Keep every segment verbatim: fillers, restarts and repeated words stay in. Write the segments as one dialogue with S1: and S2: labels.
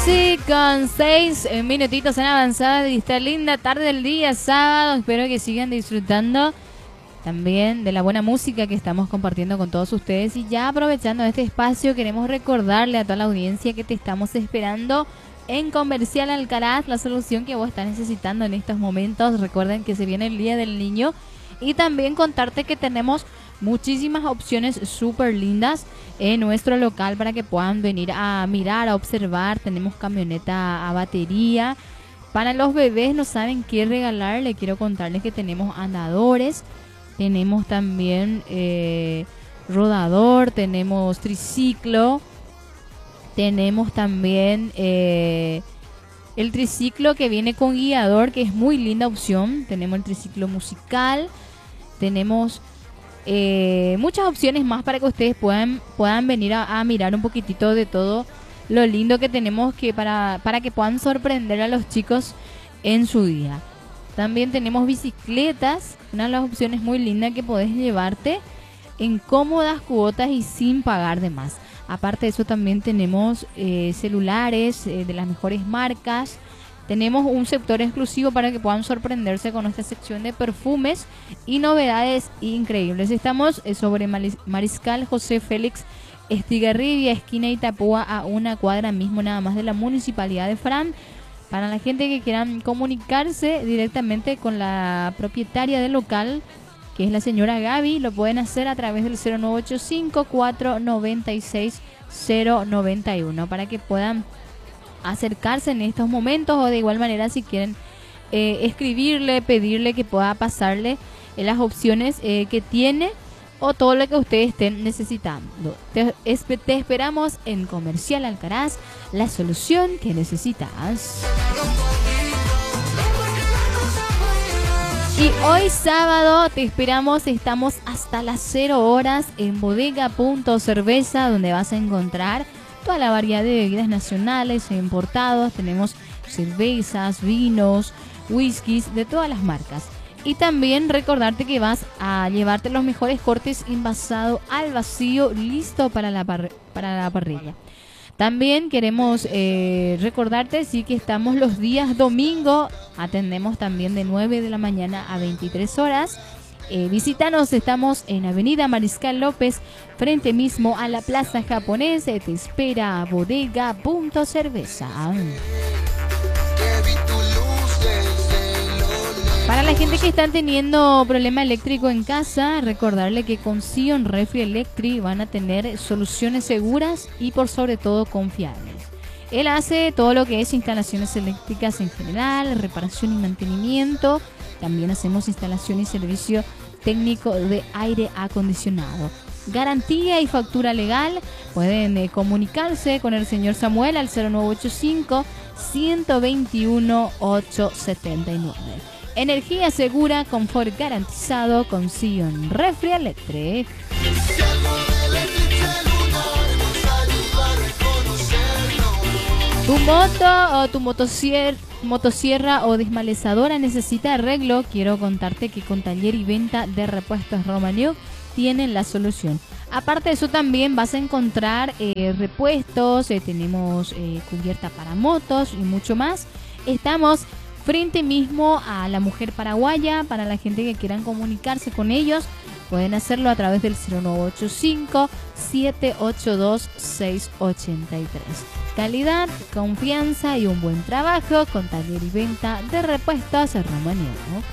S1: Sí, con seis minutitos han avanzado y esta linda tarde del día sábado. Espero que sigan disfrutando también de la buena música que estamos compartiendo con todos ustedes. Y ya aprovechando este espacio, queremos recordarle a toda la audiencia que te estamos esperando en Comercial Alcaraz, la solución que vos estás necesitando en estos momentos. Recuerden que se viene el Día del Niño y también contarte que tenemos muchísimas opciones súper lindas en nuestro local para que puedan venir a mirar, a observar. Tenemos camioneta a batería. Para los bebés no saben qué regalarle, quiero contarles que tenemos andadores. Tenemos también eh, rodador, tenemos triciclo, tenemos también eh, el triciclo que viene con guiador, que es muy linda opción. Tenemos el triciclo musical, tenemos eh, muchas opciones más para que ustedes puedan, puedan venir a, a mirar un poquitito de todo lo lindo que tenemos que para, para que puedan sorprender a los chicos en su día. También tenemos bicicletas, una de las opciones muy lindas que podés llevarte en cómodas cuotas y sin pagar de más. Aparte de eso también tenemos eh, celulares eh, de las mejores marcas. Tenemos un sector exclusivo para que puedan sorprenderse con nuestra sección de perfumes y novedades increíbles. Estamos eh, sobre Mariscal José Félix Estigarribia, esquina Itapúa, a una cuadra mismo nada más de la Municipalidad de Fran. Para la gente que quieran comunicarse directamente con la propietaria del local, que es la señora Gaby, lo pueden hacer a través del cero nueve ocho cinco, cuatro nueve seis, cero nueve uno para que puedan acercarse en estos momentos, o de igual manera si quieren eh, escribirle, pedirle que pueda pasarle eh, las opciones eh, que tiene o todo lo que ustedes estén necesitando. Te, esp te esperamos en Comercial Alcaraz, la solución que necesitas. Y hoy sábado te esperamos, estamos hasta las cero horas en Bodega Punto Cerveza, donde vas a encontrar toda la variedad de bebidas nacionales e importados. Tenemos cervezas, vinos, whiskies de todas las marcas. Y también recordarte que vas a llevarte los mejores cortes envasados al vacío, listo para la, par para la parrilla. También queremos eh, recordarte sí que estamos los días domingo, atendemos también de nueve de la mañana a veintitrés horas. Eh, visítanos, estamos en Avenida Mariscal López, frente mismo a la Plaza Japonesa. Te espera Bodega Punto Cerveza. Para la gente que está teniendo problema eléctrico en casa, recordarle que con Sion Refri Electric van a tener soluciones seguras y por sobre todo confiables. Él hace todo lo que es instalaciones eléctricas en general, reparación y mantenimiento. También hacemos instalación y servicio técnico de aire acondicionado. Garantía y factura legal. Pueden eh, comunicarse con el señor Samuel al cero nueve ocho cinco, uno dos uno, ocho siete nueve. Energía segura, confort garantizado con Sion Refri Electric. Tu moto o tu motosierra, motosierra o desmalezadora necesita arreglo. Quiero contarte que con taller y venta de repuestos Romaniuk tienen la solución. Aparte de eso también vas a encontrar eh, repuestos, eh, tenemos eh, cubierta para motos y mucho más. Estamos frente mismo a la Mujer Paraguaya. Para la gente que quieran comunicarse con ellos, pueden hacerlo a través del cero nueve ocho cinco, siete ocho dos, seis ocho tres. Calidad, confianza y un buen trabajo con taller y venta de repuestos Romaniuk.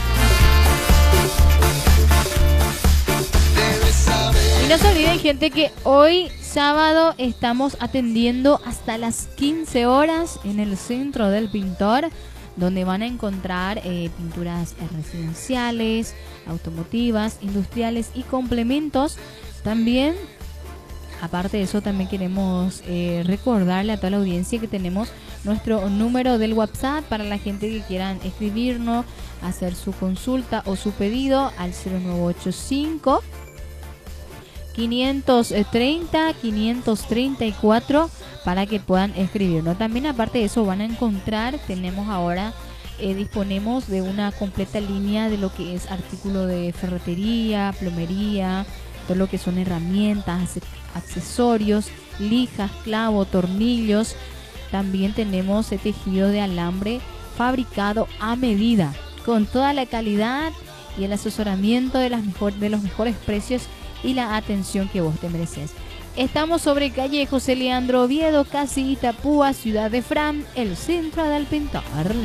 S1: Y no se olviden, gente, que hoy sábado estamos atendiendo hasta las quince horas en el Centro del Pintor, donde van a encontrar eh, pinturas residenciales, automotivas, industriales y complementos. También, aparte de eso, también queremos eh, recordarle a toda la audiencia que tenemos nuestro número del WhatsApp para la gente que quieran escribirnos, hacer su consulta o su pedido al cero nueve ocho cinco, quinientos treinta, quinientos treinta y cuatro para que puedan escribirnos. También aparte de eso van a encontrar, tenemos ahora, eh, disponemos de una completa línea de lo que es artículo de ferretería, plomería, todo lo que son herramientas, accesorios, lijas, clavos, tornillos, también tenemos el tejido de alambre fabricado a medida, con toda la calidad y el asesoramiento de, las mejor, de los mejores precios y la atención que vos te mereces. Estamos sobre calle José Leandro Oviedo, casi Itapúa, ciudad de Fran, el centro del pintor.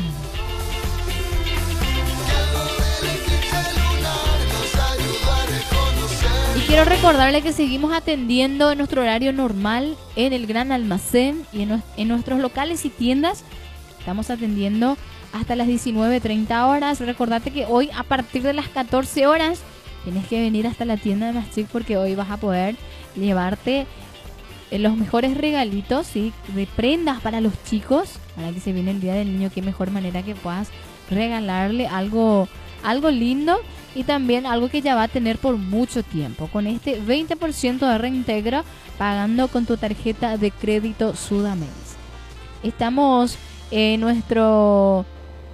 S1: Y quiero recordarle que seguimos atendiendo en nuestro horario normal en el Gran Almacén y en, en nuestros locales y tiendas. Estamos atendiendo hasta las diecinueve treinta horas. Recordate que hoy a partir de las catorce horas tienes que venir hasta la tienda de Mastic porque hoy vas a poder llevarte los mejores regalitos, ¿sí?, de prendas para los chicos, para que se viene el Día del Niño. Qué mejor manera que puedas regalarle algo, algo lindo y también algo que ya va a tener por mucho tiempo, con este veinte por ciento de reintegro pagando con tu tarjeta de crédito Sudameris. Estamos en nuestro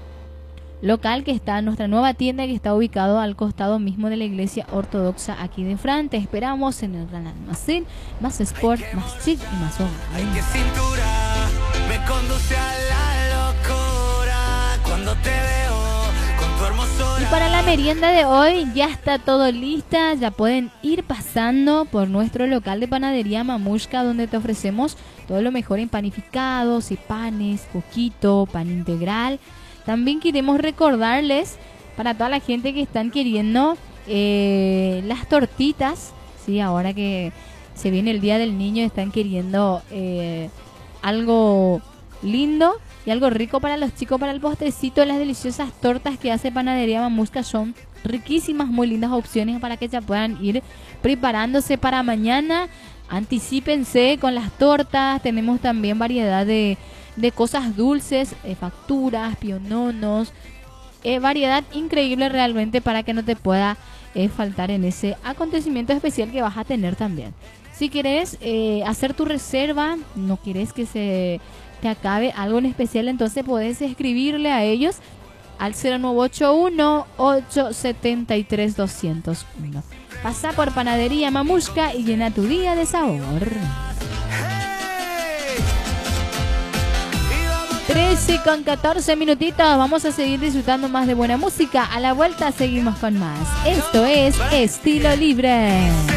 S1: local, que está en nuestra nueva tienda, que está ubicado al costado mismo de la iglesia ortodoxa aquí de Fran. Te esperamos en el Gran Almacén, más sport, más chic y más hogar.
S2: Ay, qué cintura me conduce a la locura cuando te veo con tu hermosura.
S1: Y para la merienda de hoy ya está todo lista, ya pueden ir pasando por nuestro local de panadería Mamushka, donde te ofrecemos todo lo mejor en panificados y panes, coquito, pan integral. También queremos recordarles para toda la gente que están queriendo eh, las tortitas, ¿sí? Ahora que se viene el Día del Niño, están queriendo eh, algo lindo y algo rico para los chicos, para el postrecito. Las deliciosas tortas que hace Panadería Mamushka son riquísimas, muy lindas opciones para que ya puedan ir preparándose para mañana. Anticípense con las tortas. Tenemos también variedad de de cosas dulces, eh, facturas, piononos, eh, variedad increíble realmente para que no te pueda eh, faltar en ese acontecimiento especial que vas a tener también. Si quieres eh, hacer tu reserva, no quieres que se te acabe algo en especial, entonces podés escribirle a ellos al cero nueve ocho uno, ocho siete tres, dos cero uno. Pasa por Panadería Mamushka y llena tu día de sabor. trece con catorce minutitos. Vamos a seguir disfrutando más de buena música. A la vuelta seguimos con más. Esto es Estilo Libre.